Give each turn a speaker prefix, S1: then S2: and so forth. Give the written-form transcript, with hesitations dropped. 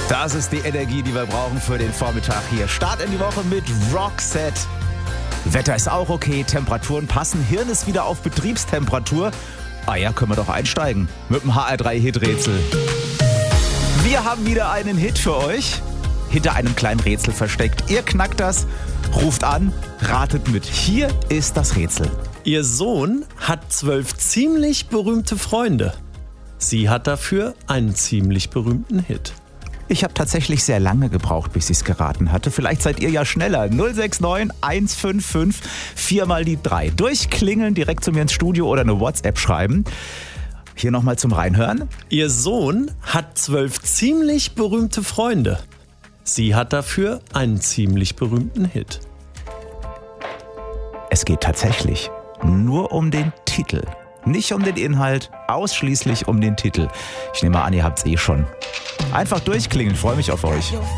S1: Das ist die Energie, die wir brauchen für den Vormittag hier. Start in die Woche mit Roxette. Wetter ist auch okay, Temperaturen passen, Hirn ist wieder auf Betriebstemperatur. Ah ja, können wir doch einsteigen mit dem HR3-Hit-Rätsel. Wir haben wieder einen Hit für euch. Hinter einem kleinen Rätsel versteckt. Ihr knackt das, ruft an, ratet mit. Hier ist das Rätsel.
S2: Ihr Sohn hat 12 ziemlich berühmte Freunde. Sie hat dafür einen ziemlich berühmten Hit.
S1: Ich habe tatsächlich sehr lange gebraucht, bis ich es geraten hatte. Vielleicht seid ihr ja schneller. 069 155 4 mal die 3. Durchklingeln, direkt zu mir ins Studio oder eine WhatsApp schreiben. Hier nochmal zum Reinhören.
S2: Ihr Sohn hat 12 ziemlich berühmte Freunde. Sie hat dafür einen ziemlich berühmten Hit.
S1: Es geht tatsächlich nur um den Titel. Nicht um den Inhalt, ausschließlich um den Titel. Ich nehme an, ihr habt es schon. Einfach durchklingeln, freue mich auf euch.